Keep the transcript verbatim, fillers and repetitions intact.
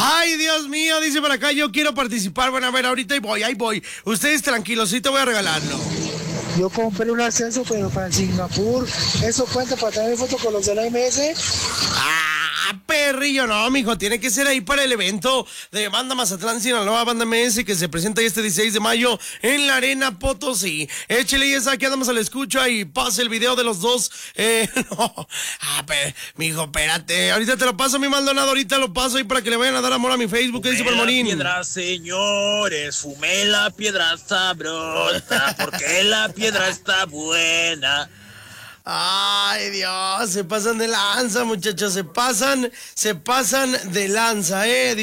Ay, Dios mío, dice por acá, yo quiero participar. Bueno, a ver, ahorita ahí voy, ahí voy. Ustedes tranquilos, sí te voy a regalarlo. Yo compré un ascenso, pero para Singapur. ¿Eso cuenta para tener foto con los de la M S? Ah, perrillo, no, mijo, tiene que ser ahí para el evento de Banda Mazatlán, Sinaloa, Banda M S, que se presenta este dieciséis de mayo en la Arena Potosí. Échale esa, aquí andamos a la escucha y pase el video de los dos. Eh, no, ah, pero, mijo, espérate, ahorita te lo paso, mi Maldonado, ahorita lo paso ahí para que le vayan a dar amor a mi Facebook, que dice Supermorín. Fumé la piedra, señores, fumé la piedra sabrosa, porque la piedra está buena. Ay, Dios, se pasan de lanza, muchachos, se pasan, se pasan de lanza, eh.